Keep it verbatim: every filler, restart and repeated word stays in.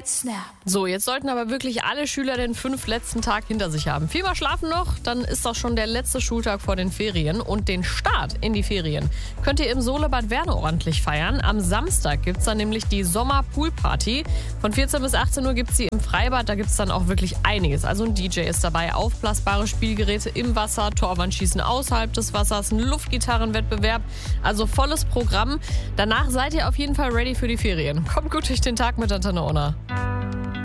Snap. So, jetzt sollten aber wirklich alle Schüler den fünf letzten Tag hinter sich haben. Viermal schlafen noch, dann ist doch schon der letzte Schultag vor den Ferien. Und den Start in die Ferien könnt ihr im Solebad Werne ordentlich feiern. Am Samstag gibt es dann nämlich die Sommer-Pool-Party. Von vierzehn bis achtzehn Uhr gibt es sie im Freibad. Da gibt es dann auch wirklich einiges. Also ein D J ist dabei, aufblasbare Spielgeräte im Wasser, Torwandschießen außerhalb des Wassers, ein Luftgitarrenwettbewerb. Also volles Programm. Danach seid ihr auf jeden Fall ready für die Ferien. Kommt gut durch den Tag mit Antenne Unna.